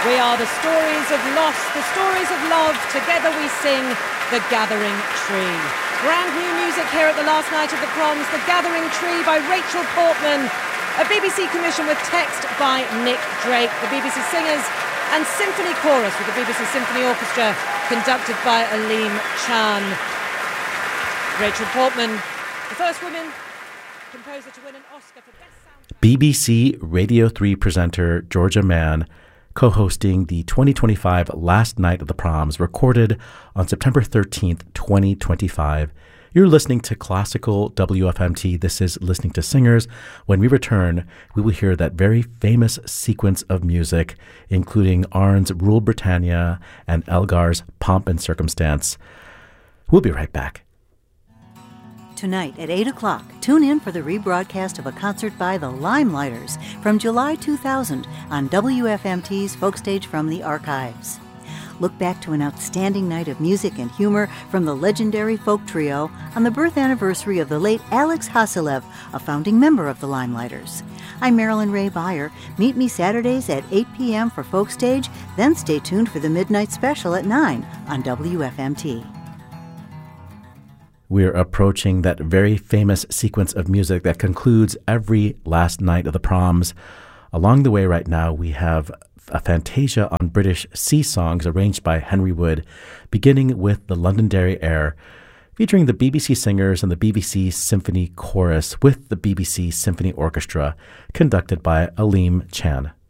We are the stories of loss, the stories of love. Together we sing The Gathering Tree. Brand new music here at the last night of the proms. The Gathering Tree by Rachel Portman. A BBC commission with text by Nick Drake. The BBC Singers and Symphony Chorus with the BBC Symphony Orchestra, conducted by Aleem Chan. Rachel Portman, the first woman composer to win an Oscar for Best Soundtrack. BBC Radio 3 presenter Georgia Mann co-hosting the 2025 Last Night of the Proms, recorded on September 13th, 2025. You're listening to Classical WFMT. This is Listening to Singers. When we return, we will hear that very famous sequence of music, including Arne's Rule Britannia and Elgar's Pomp and Circumstance. We'll be right back. Tonight at 8 o'clock, tune in for the rebroadcast of a concert by the Limelighters from July 2000 on WFMT's Folkstage from the Archives. Look back to an outstanding night of music and humor from the legendary folk trio on the birth anniversary of the late Alex Hasilev, a founding member of the Limelighters. I'm Marilyn Ray Beyer. Meet me Saturdays at 8 p.m. for Folkstage, then stay tuned for the Midnight Special at 9 on WFMT. We're approaching that very famous sequence of music that concludes every last night of the proms. Along the way right now, we have a fantasia on British sea songs arranged by Henry Wood, beginning with the Londonderry Air, featuring the BBC Singers and the BBC Symphony Chorus with the BBC Symphony Orchestra, conducted by Aleem Chan.